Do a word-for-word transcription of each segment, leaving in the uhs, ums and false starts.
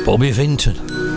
Bobby Vinton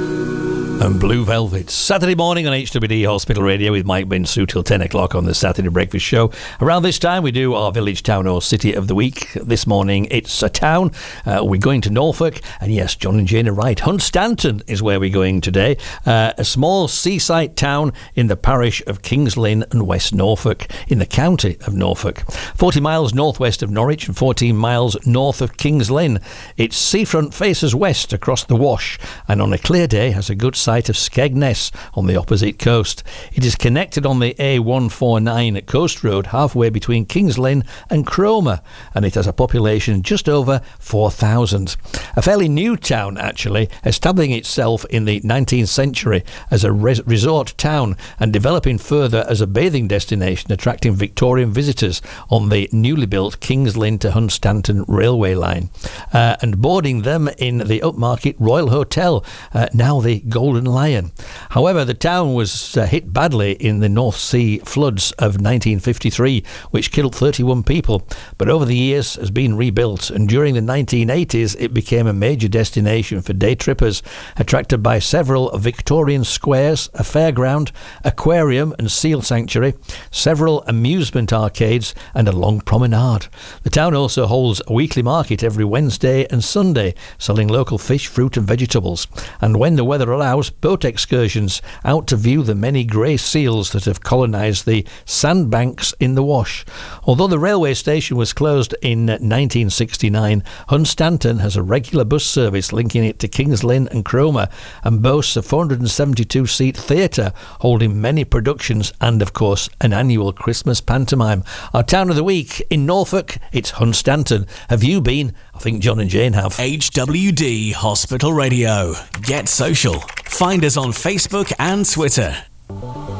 and Blue Velvet. Saturday morning on H W D Hospital Radio with Mike Binsu till ten o'clock on the Saturday Breakfast Show. Around this time we do our village, town or city of the week. This morning it's a town. Uh, we're going to Norfolk, and yes, John and Jane are right. Hunstanton is where we're going today. Uh, a small seaside town in the parish of Kings Lynn and West Norfolk in the county of Norfolk. forty miles northwest of Norwich and fourteen miles north of Kings Lynn. Its seafront faces west across the Wash, and on a clear day has a good site of Skegness on the opposite coast. It is connected on the A one forty-nine Coast Road halfway between Kings Lynn and Cromer, and it has a population just over four thousand. A fairly new town, actually, establishing itself in the nineteenth century as a res- resort town and developing further as a bathing destination, attracting Victorian visitors on the newly built Kings Lynn to Hunstanton railway line, uh, and boarding them in the upmarket Royal Hotel, uh, now the Golden Lion. However, the town was uh, hit badly in the North Sea floods of nineteen fifty-three, which killed thirty-one people, but over the years has been rebuilt, and during the nineteen eighties it became a major destination for day trippers, attracted by several Victorian squares, a fairground, aquarium and seal sanctuary, several amusement arcades and a long promenade. The town also holds a weekly market every Wednesday and Sunday, selling local fish, fruit and vegetables, and when the weather allows, boat excursions out to view the many grey seals that have colonised the sandbanks in the Wash. Although the railway station was closed in nineteen sixty-nine, Hunstanton has a regular bus service linking it to Kings Lynn and Cromer, and boasts a four hundred seventy-two seat theatre holding many productions and, of course, an annual Christmas pantomime. Our town of the week in Norfolk, it's Hunstanton. Have you been? I think John and Jane have. H W D Hospital Radio. Get social. Find us on Facebook and Twitter.